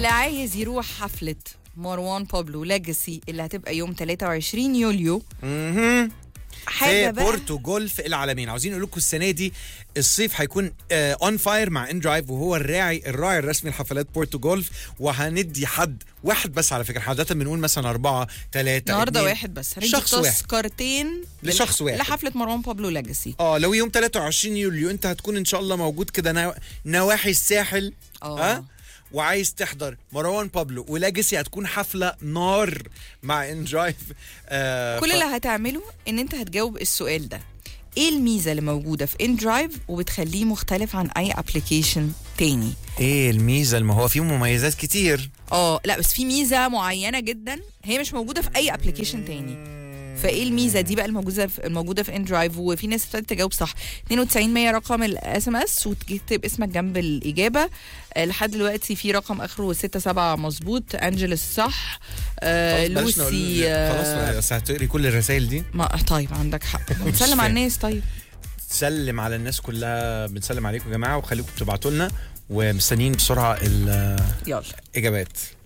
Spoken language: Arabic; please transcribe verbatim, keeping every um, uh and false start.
اللي عايز يروح حفلة مروان بابلو ليجاسي اللي هتبقى يوم ثلاثة وعشرين يوليو اها حاجة في بقى بورتو جولف العالمين. عاوزين نقول لكم السنه دي الصيف هيكون اون فاير مع ان درايف، وهو الراعي الراعي الرسمي لحفلات بورتو جولف. وهندي حد واحد بس، على فكره عاده بنقول مثلا اربعه ثلاثه النهارده واحد بس هندي شخص واحد. تذكرتين لشخص واحد لحفلة مروان بابلو ليجاسي. اه لو يوم ثلاثة وعشرين يوليو انت هتكون ان شاء الله موجود كده نوا... نواحي الساحل اه أه؟ وعايز تحضر مروان بابلو وليجاسي، هتكون حفله نار مع ان درايف. آه كل ف... اللي هتعمله ان انت هتجاوب السؤال ده: ايه الميزه اللي موجوده في ان درايف وبتخليه مختلف عن اي ابلكيشن تاني؟ ايه الميزه؟ ما هو فيه مميزات كتير. اه لا بس في ميزه معينه جدا هي مش موجوده في اي ابلكيشن تاني. فايه الميزه دي بقى الموجوده في الموجوده في ان درايف؟ وفي ناس ابتدت تجاوب صح. اتنين وتسعين مية رقم الاس ام اس وتكتب اسمك جنب الاجابه. أه لحد دلوقتي في رقم اخره ستة سبعة مظبوط. انجلس صح. أه لوسي أه خلاص بس هتقري كل الرسائل دي. ما طيب عندك حق. نسلم على الناس. طيب سلم على الناس كلها، بنسلم عليكم يا جماعه، وخليكم تبعتوا لنا ومستنيين بسرعه الاجابات.